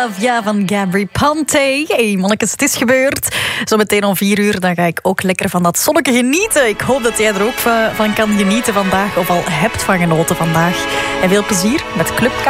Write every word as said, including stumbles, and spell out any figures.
Via van Gabry Ponte. Hey mannetjes, het is gebeurd. Zometeen om vier uur dan ga ik ook lekker van dat zonnetje genieten. Ik hoop dat jij er ook van kan genieten vandaag, of al hebt van genoten vandaag. En veel plezier met Club K.